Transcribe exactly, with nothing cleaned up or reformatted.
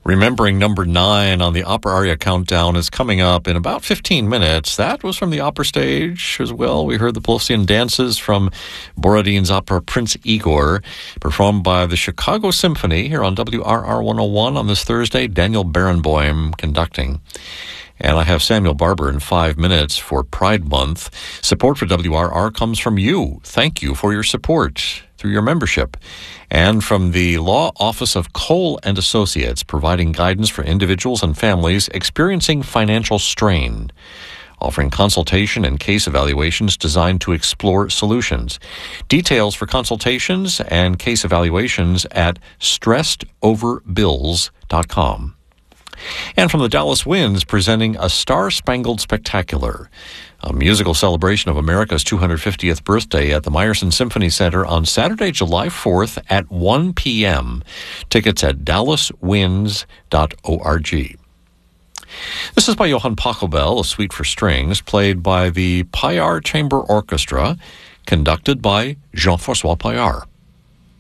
Remembering number nine on the opera aria countdown is coming up in about fifteen minutes. That was from the opera stage as well. We heard the Polossian dances from Borodin's opera Prince Igor, performed by the Chicago Symphony here on W R R one oh one on this Thursday. Daniel Barenboim conducting. And I have Samuel Barber in five minutes for Pride Month. Support for W R R comes from you. Thank you for your support through your membership. And from the Law Office of Cole and Associates, providing guidance for individuals and families experiencing financial strain, offering consultation and case evaluations designed to explore solutions. Details for consultations and case evaluations at stressed over bills dot com. And from the Dallas Winds, presenting A Star-Spangled Spectacular, a musical celebration of America's two hundred fiftieth birthday at the Meyerson Symphony Center on Saturday, July fourth at one p.m. Tickets at dallas winds dot org. This is by Johann Pachelbel, a suite for strings, played by the Payar Chamber Orchestra, conducted by Jean-François Payar.